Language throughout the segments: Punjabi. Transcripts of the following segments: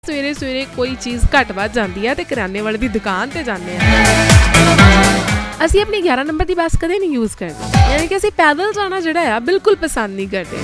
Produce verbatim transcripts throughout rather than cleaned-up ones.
ਸਵੇਰੇ ਸਵੇਰੇ ਕੋਈ ਚੀਜ਼ ਘੱਟ ਵੱਧ ਜਾਂਦੀ ਹੈ ਤੇ ਕਰਿਆਨੇ ਵਾਲੇ ਦੀ ਦੁਕਾਨ ਤੇ ਜਾਂਦੇ ਆ। ਅਸੀਂ ਆਪਣੀ ਗਿਆਰਾਂ ਨੰਬਰ ਦੀ ਬੱਸ ਕਦੇ ਨਹੀਂ ਯੂਜ਼ ਕਰਦੇ, ਯਾਨੀ ਕਿ ਅਸੀਂ ਪੈਦਲ ਜਾਣਾ ਜਿਹੜਾ ਆ ਬਿਲਕੁਲ ਪਸੰਦ ਨਹੀਂ ਕਰਦੇ,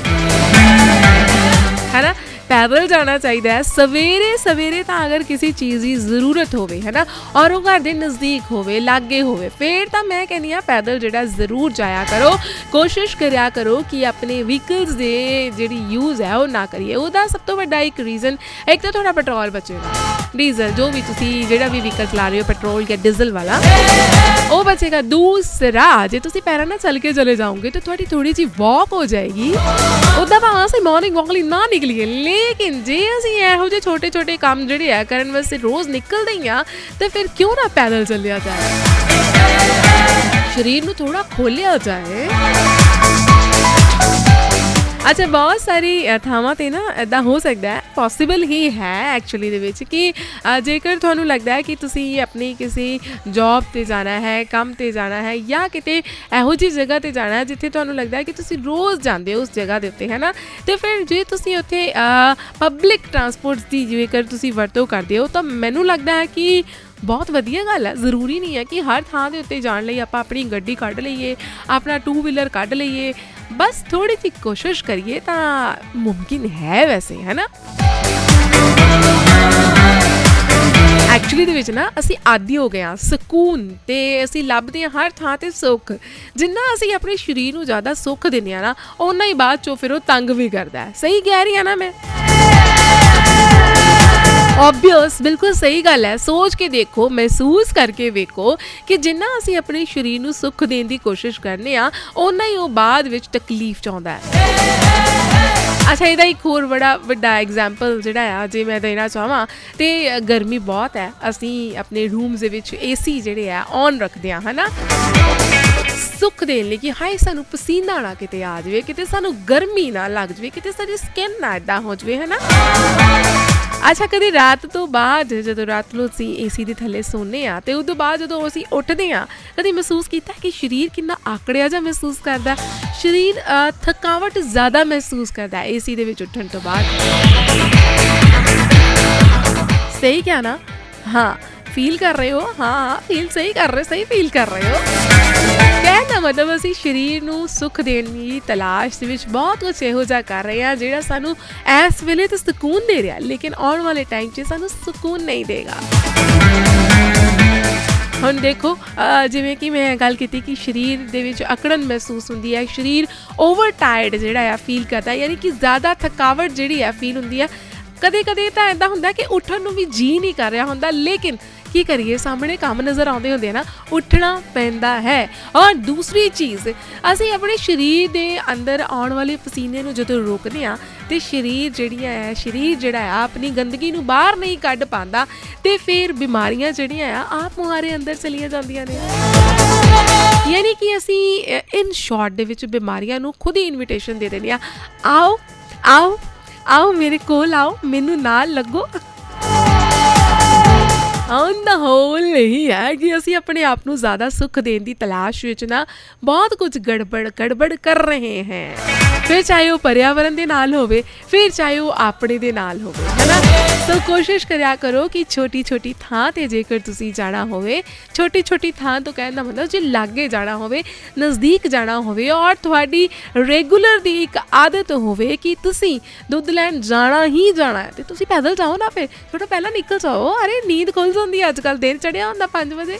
ਹੈ ਨਾ। पैदल जाना चाहिए सवेरे सवेरे तो अगर किसी चीज़ की जरूरत हो, है ना, और वो घर के नज़दीक होवे लागे होवे, फिर तो मैं कहनी हाँ पैदल जो जरूर जाया करो। कोशिश करा करो कि अपने व्हीकल्स दे जिहड़ी यूज़ है वो ना करिए। उसका सब तो बड़ा एक रीज़न, एक तो थोड़ा पेट्रोल बचेगा, डीजल जो भी तुसी जिहड़ा भी व्हीकल चला रहे हो पेट्रोल या डीजल वाला वो बचेगा। दूसरा जे तुसी पैरां नाल चल के चले जाओगे तो थोड़ी थोड़ी जी वॉक हो जाएगी। उदा भावें असीं मॉर्निंग वॉक लई ना निकलीए, लेकिन जे असीं इहो ਜਿਹੇ छोटे छोटे काम ਜਿਹੜੇ ਆ ਕਰਨ ਵਾਸਤੇ रोज़ निकलते ही हाँ तो फिर क्यों ना पैदल चलिया जाए, शरीर नूं थोड़ा खोलिया जाए। अच्छा बहुत सारी ਥਾਵਾਂ 'ਤੇ ਨਾ ਇੱਦਾਂ ਹੋ ਸਕਦਾ ਹੈ, ਪੋਸੀਬਲ ਹੀ ਹੈ ਐਕਚੁਅਲੀ ਦੇ ਵਿੱਚ ਕਿ ਜੇਕਰ ਤੁਹਾਨੂੰ ਲੱਗਦਾ ਹੈ ਕਿ ਤੁਸੀਂ ਆਪਣੀ ਕਿਸੇ ਜੋਬ 'ਤੇ ਜਾਣਾ ਹੈ, ਕੰਮ 'ਤੇ ਜਾਣਾ ਹੈ ਜਾਂ ਕਿਤੇ ਇਹੋ ਜਿਹੀ ਜਗ੍ਹਾ 'ਤੇ ਜਾਣਾ ਹੈ ਜਿੱਥੇ ਤੁਹਾਨੂੰ ਲੱਗਦਾ ਹੈ ਕਿ ਤੁਸੀਂ ਰੋਜ਼ ਜਾਂਦੇ ਹੋ ਉਸ ਜਗ੍ਹਾ ਦੇ ਉੱਤੇ, ਹੈ ਨਾ, ਅਤੇ ਫਿਰ ਜੇ ਤੁਸੀਂ ਉੱਥੇ ਪਬਲਿਕ ਟਰਾਂਸਪੋਰਟ ਦੀ ਜੇਕਰ ਤੁਸੀਂ ਵਰਤੋਂ ਕਰਦੇ ਹੋ ਤਾਂ ਮੈਨੂੰ ਲੱਗਦਾ ਹੈ ਕਿ ਬਹੁਤ ਵਧੀਆ ਗੱਲ ਹੈ। ਜ਼ਰੂਰੀ ਨਹੀਂ ਹੈ ਕਿ ਹਰ ਥਾਂ ਦੇ ਉੱਤੇ ਜਾਣ ਲਈ ਆਪਾਂ ਆਪਣੀ ਗੱਡੀ ਕੱਢ ਲਈਏ, ਆਪਣਾ ਟੂ ਵੀਲਰ ਕੱਢ ਲਈਏ। ਬਸ ਥੋੜ੍ਹੀ ਜਿਹੀ ਕੋਸ਼ਿਸ਼ ਕਰੀਏ ਤਾਂ ਮੁਮਕਿਨ ਹੈ ਵੈਸੇ, ਹੈ ਨਾ। ਐਕਚੁਅਲੀ ਦੇ ਵਿੱਚ ਨਾ ਅਸੀਂ ਆਦੀ ਹੋ ਗਏ ਹਾਂ ਸਕੂਨ ਅਤੇ ਅਸੀਂ ਲੱਭਦੇ ਹਾਂ ਹਰ ਥਾਂ 'ਤੇ ਸੁੱਖ। ਜਿੰਨਾ ਅਸੀਂ ਆਪਣੇ ਸਰੀਰ ਨੂੰ ਜ਼ਿਆਦਾ ਸੁੱਖ ਦਿੰਦੇ ਹਾਂ ਨਾ ਓਨਾ ਹੀ ਬਾਅਦ 'ਚੋਂ ਫਿਰ ਉਹ ਤੰਗ ਵੀ ਕਰਦਾ ਹੈ। ਸਹੀ ਕਹਿ ਰਹੀ ਹਾਂ ਨਾ ਮੈਂ? ऑब्वियस बिल्कुल सही गल है। सोच के देखो, महसूस करके वेखो कि जिन्ना असी अपने शरीर नूं सुख देने की कोशिश करने आ उन्ना ही वो बाद विच तकलीफ चाहुंदा है। अच्छा इहदा एक होर बड़ा वड्डा एग्जाम्पल जिहड़ा आ जे मैं देना चाहां ते गर्मी बहुत है, असी अपने रूम्स दे विच ए सी जिहड़े आ ऑन रखदे आ, है ना, सुख देने लई कि हाए सानू पसीना ना किते आ जाए, किते सानू गर्मी ना लग जाए, किते साडी स्किन ना इदां हो जाए, है ना। अच्छा कभी रात तो बाद जो रात ਨੂੰ ਅਸੀਂ ਏ ਸੀ ਦੇ ਥੱਲੇ ਸੋਨੇ ਆ ਤੇ ਉਦੋਂ ਬਾਅਦ ਜਦੋਂ ਅਸੀਂ ਉੱਠਦੇ ਆ ਕਦੀ ਮਹਿਸੂਸ ਕੀਤਾ ਕਿ ਸਰੀਰ ਕਿੰਨਾ ਆਕੜਿਆ ਜਿਹਾ ਮਹਿਸੂਸ ਕਰਦਾ, ਸਰੀਰ ਥਕਾਵਟ ਜ਼ਿਆਦਾ ਮਹਿਸੂਸ ਕਰਦਾ ਏ ਸੀ ਦੇ ਵਿੱਚ ਉੱਠਣ ਤੋਂ ਬਾਅਦ। ਸਹੀ ਕਿਹਾ ਨਾ? हाँ फील कर रहे हो? हाँ फील सही कर रहे, सही फील कर रहे हो। कहण दा मतलब ਅਸੀਂ ਸਰੀਰ ਨੂੰ ਸੁੱਖ ਦੇਣ ਦੀ ਤਲਾਸ਼ ਦੇ ਵਿੱਚ ਬਹੁਤ ਕੁਛ ਇਹੋ ਜਿਹਾ ਕਰ ਰਹੇ ਹਾਂ ਜਿਹੜਾ ਸਾਨੂੰ ਇਸ ਵੇਲੇ ਤਾਂ ਸਕੂਨ ਦੇ ਰਿਹਾ, ਲੇਕਿਨ ਆਉਣ ਵਾਲੇ ਟਾਈਮ 'ਚ ਸਾਨੂੰ ਸਕੂਨ ਨਹੀਂ ਦੇਗਾ। ਹੁਣ ਦੇਖੋ ਜਿਵੇਂ ਕਿ ਮੈਂ ਗੱਲ ਕੀਤੀ ਕਿ ਸਰੀਰ ਦੇ ਵਿੱਚ ਅਕੜਨ ਮਹਿਸੂਸ ਹੁੰਦੀ ਹੈ, ਸਰੀਰ ਓਵਰ ਟਾਇਰਡ ਜਿਹੜਾ ਆ ਫੀਲ ਕਰਦਾ, ਯਾਨੀ ਕਿ ਜ਼ਿਆਦਾ ਥਕਾਵਟ ਜਿਹੜੀ ਆ ਫੀਲ ਹੁੰਦੀ ਆ। ਕਦੇ ਕਦੇ ਤਾਂ ਇੱਦਾਂ ਹੁੰਦਾ ਕਿ ਉੱਠਣ ਨੂੰ ਵੀ ਜੀਅ ਨਹੀਂ ਕਰ ਰਿਹਾ ਹੁੰਦਾ, ਲੇਕਿਨ ਕੀ ਕਰੀਏ, ਸਾਹਮਣੇ ਕੰਮ ਨਜ਼ਰ ਆਉਂਦੇ ਹੁੰਦੇ ਨਾ, ਉੱਠਣਾ ਪੈਂਦਾ ਹੈ। ਔਰ ਦੂਸਰੀ ਚੀਜ਼, ਅਸੀਂ ਆਪਣੇ ਸਰੀਰ ਦੇ ਅੰਦਰ ਆਉਣ ਵਾਲੇ ਪਸੀਨੇ ਨੂੰ ਜਦੋਂ ਰੋਕਦੇ ਹਾਂ ਅਤੇ ਸਰੀਰ ਜਿਹੜੀਆਂ ਹੈ ਸਰੀਰ ਜਿਹੜਾ ਆ ਆਪਣੀ ਗੰਦਗੀ ਨੂੰ ਬਾਹਰ ਨਹੀਂ ਕੱਢ ਪਾਉਂਦਾ ਅਤੇ ਫਿਰ ਬਿਮਾਰੀਆਂ ਜਿਹੜੀਆਂ ਆ ਆਪ ਮੁਹਾਰੇ ਅੰਦਰ ਚਲੀਆਂ ਜਾਂਦੀਆਂ ਨੇ। ਯਾਨੀ ਕਿ ਅਸੀਂ ਇਨ ਸ਼ਾਰਟ ਦੇ ਵਿੱਚ ਬਿਮਾਰੀਆਂ ਨੂੰ ਖੁਦ ਹੀ ਇਨਵੀਟੇਸ਼ਨ ਦੇ ਦਿੰਦੇ ਹਾਂ, ਆਓ ਆਓ ਆਓ ਮੇਰੇ ਕੋਲ ਆਓ, ਮੈਨੂੰ ਨਾਲ ਲੱਗੋ। ऑन द होल यही है कि असी अपने आप को ज़्यादा सुख देने की तलाश विच ना बहुत कुछ गड़बड़ गड़बड़ कर रहे हैं, फिर चाहे वो पर्यावरण के नाल होवे, फिर चाहे वो अपने दे नाल होवे, है ना। तो कोशिश करा करो कि छोटी छोटी थां ते जेकर तुसी जाना होवे, छोटी छोटी थां तो कहने दा मतलब जे लागे जाना होवे, नज़दीक जाना होवे और तुहाडी रेगुलर दी एक आदत होवे कि तुसी दुध लैन जाना ही जाना है ते तुसी पैदल जाओ ना, फिर थोड़ा पहला निकल जाओ। अरे नींद खुल ਹੁੰਦੀ ਅੱਜ ਕੱਲ੍ਹ ਦਿਨ ਚੜ੍ਹਿਆ ਹੁੰਦਾ ਪੰਜ ਵਜੇ।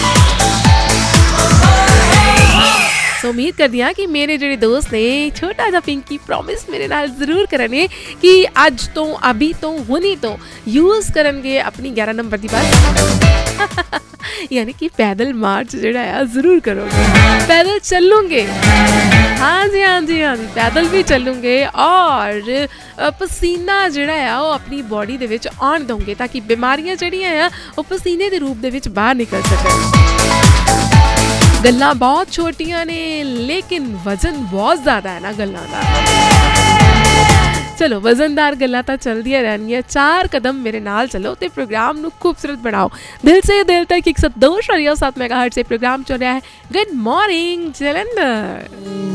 ਸੋ ਉਮੀਦ ਕਰਦੀ ਹਾਂ ਕਿ ਮੇਰੇ ਜਿਹੜੇ ਦੋਸਤ ਨੇ ਛੋਟਾ ਜਿਹਾ ਪਿੰਕੀ ਪ੍ਰੋਮਿਸ ਮੇਰੇ ਨਾਲ ਜ਼ਰੂਰ ਕਰਨਗੇ ਕਿ ਅੱਜ ਤੋਂ ਅਭੀ ਤੋਂ ਹੁਣੀ ਤੋਂ ਯੂਜ਼ ਕਰਨਗੇ ਆਪਣੀ ਗਿਆਰਾਂ ਨੰਬਰ ਦੀ ਬੱਸ। यानी कि पैदल मार्च जोड़ा है ज़रूर करोगे, पैदल चलूँगे। हाँ जी हाँ जी हाँ जी पैदल भी चलूँगे और पसीना जोड़ा है वो अपनी बॉडी दे विच आउण दोगे ताकि बीमारियां जड़ियां है वो पसीने के रूप दे विच बाहर निकल सकन। गल्लां बहुत छोटियां ने लेकिन वजन बहुत ज़्यादा है ना गल्लां दा। चलो वजनदार गल्लां तां चलदियां रहनियां, चार कदम मेरे नाल चलो तो प्रोग्राम नू खूबसूरत बनाओ। दिल से दिल तक एक सौ दो दशमलव सात मेगाहर्ट्ज़ से प्रोग्राम चल रहा है गुड मॉर्निंग जलंधर।